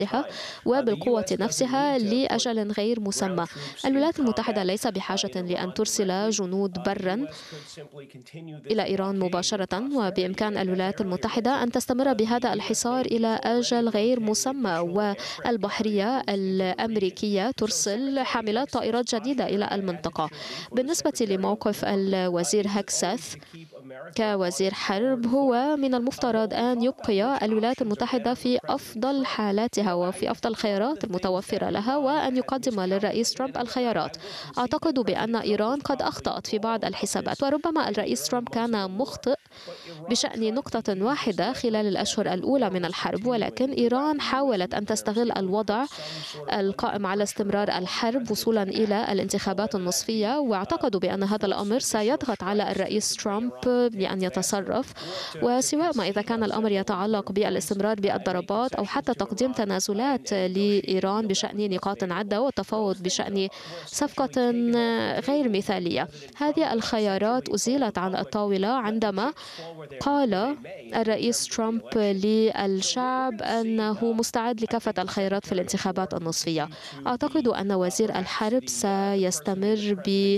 وبالقوة نفسها لأجل غير مسمى. الولايات المتحدة ليس بحاجة لأن ترسل جنود برا إلى إيران مباشرة، وبإمكان الولايات المتحدة أن تستمر بهذا الحصار إلى أجل غير مسمى. والبحرية الأمريكية ترسل حاملات طائرات جديدة إلى المنطقة. بالنسبة لموقف الوزير هكساث كوزير حرب، هو من المفترض أن يبقي الولايات المتحدة في أفضل حالاتها وفي أفضل الخيارات المتوفرة لها، وأن يقدم للرئيس ترامب الخيارات. أعتقد بأن إيران قد أخطأت في بعض الحسابات، وربما الرئيس ترامب كان مخطئ بشأن نقطة واحدة خلال الأشهر الأولى من الحرب، ولكن إيران حاولت أن تستغل الوضع القائم على استمرار الحرب وصولا إلى الانتخابات النصفية، واعتقدوا بأن هذا الأمر سيضغط على الرئيس ترامب بأن يتصرف. وسواء ما إذا كان الأمر يتعلق بالاستمرار بالضربات أو حتى تقديم تنازلات لإيران بشأن نقاط عدة والتفاوض بشأن صفقة غير مثالية، هذه الخيارات أزيلت عن الطاولة عندما قال الرئيس ترامب للشعب أنه مستعد لكافة الخيارات في الانتخابات النصفية. أعتقد أن وزير الحرب سيستمر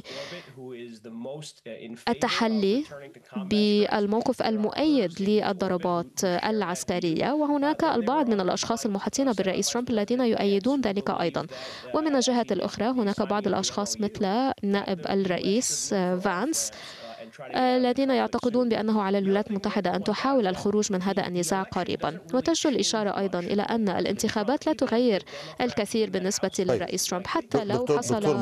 بالتحلي بالموقف المؤيد للضربات العسكرية، وهناك البعض من الأشخاص المحيطين بالرئيس ترامب الذين يؤيدون ذلك أيضا. ومن الجهة الأخرى هناك بعض الأشخاص مثل نائب الرئيس فانس الذين يعتقدون بأنه على الولايات المتحدة أن تحاول الخروج من هذا النزاع قريبا. وتجدر الإشارة أيضا إلى أن الانتخابات لا تغير الكثير بالنسبة للرئيس ترامب، حتى لو حصل دكتور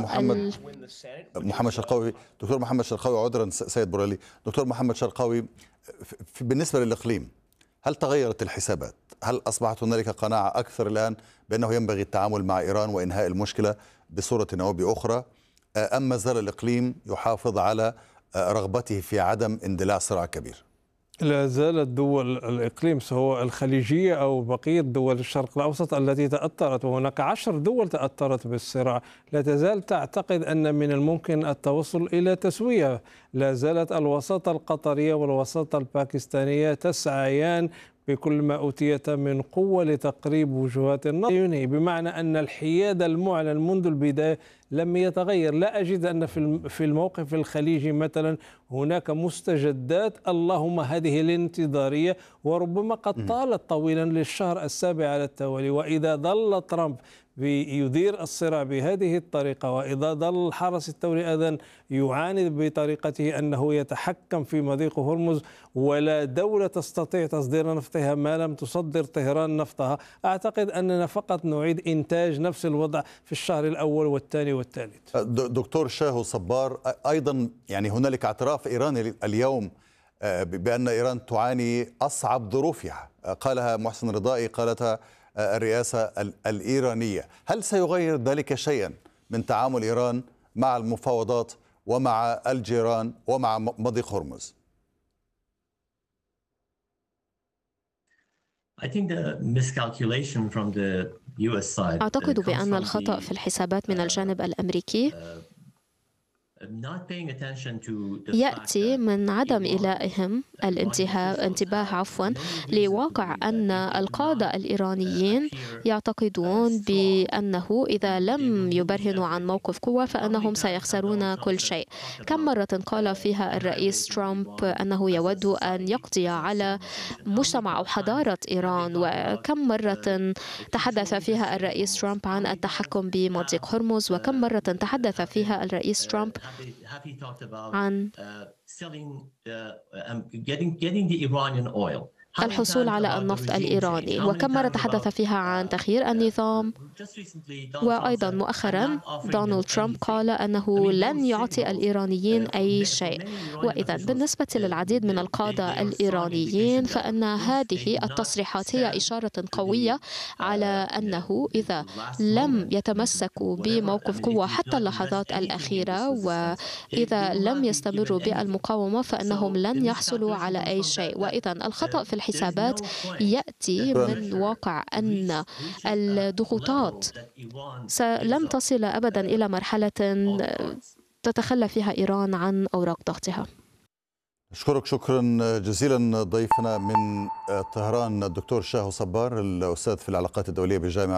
محمد شرقاوي. دكتور محمد شرقاوي، عذرا سيد بورالي. دكتور محمد شرقاوي، بالنسبة للإقليم هل تغيرت الحسابات؟ هل أصبحت هنالك قناعة أكثر الآن بأنه ينبغي التعامل مع إيران وإنهاء المشكلة بصورة أو بأخرى، أم ما زال الإقليم يحافظ على رغبته في عدم اندلاع صراع كبير؟ لا زالت دول الإقليم سواء الخليجية أو بقية دول الشرق الأوسط التي تأثرت، وهناك 10 دول تأثرت بالصراع، لا تزال تعتقد أن من الممكن التوصل إلى تسوية. لا زالت الوساطة القطرية والوساطة الباكستانية تسعيان بكل ما أوتيت من قوة لتقريب وجهات النظر، بمعنى أن الحياد المعلن منذ البداية لم يتغير. لا أجد أن في الموقف الخليجي مثلا هناك مستجدات، اللهم هذه الانتظارية وربما قد طالت طويلا للشهر السابع على التوالي. وإذا ظل ترامب يدير الصراع بهذه الطريقة، وإذا ظل الحرس الثوري أيضا يعاند بطريقته أنه يتحكم في مضيق هرمز، ولا دولة تستطيع تصدير نفطها ما لم تصدر طهران نفطها، أعتقد أننا فقط نعيد إنتاج نفس الوضع في الشهر الأول والثاني والثالث. دكتور شاهو صبار، أيضا يعني هنالك اعتراف إيراني اليوم بأن إيران تعاني أصعب ظروفها، قالها محسن رضائي، قالتها الرئاسة الإيرانية. هل سيغير ذلك شيئا من تعامل إيران مع المفاوضات ومع الجيران ومع مضيق هرمز؟ أعتقد بأن الخطأ في الحسابات من الجانب الأمريكي يأتي من عدم إلائهم الانتباه لواقع أن القادة الإيرانيين يعتقدون بأنه إذا لم يبرهنوا عن موقف قوة فإنهم سيخسرون كل شيء. كم مرة قال فيها الرئيس ترامب أنه يود أن يقضي على مجتمع أو حضارة إيران، وكم مرة تحدث فيها الرئيس ترامب عن التحكم بمضيق هرمز، وكم مرة تحدث فيها الرئيس ترامب عن الحصول على النفط الإيراني، وكم مرة تحدث فيها عن تغيير النظام. وأيضا مؤخرا دونالد ترامب قال أنه لن يعطي الإيرانيين أي شيء. وإذا بالنسبة للعديد من القادة الإيرانيين فإن هذه التصريحات هي إشارة قوية على أنه إذا لم يتمسكوا بموقف قوة حتى اللحظات الأخيرة، وإذا لم يستمروا بالمقاومة فإنهم لن يحصلوا على أي شيء. وإذا الخطأ في الحسابات يأتي من واقع أن الضغوطات لم تصل أبدا إلى مرحلة تتخلى فيها إيران عن أوراق ضغطها. أشكرك شكرا جزيلا ضيفنا من طهران الدكتور شاهو صبار، الأستاذ في العلاقات الدولية بجامعة